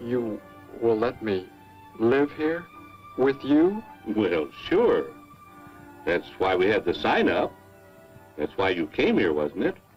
You will let me live here with you? Well, sure. That's why we had the sign up. That's why you came here, wasn't it?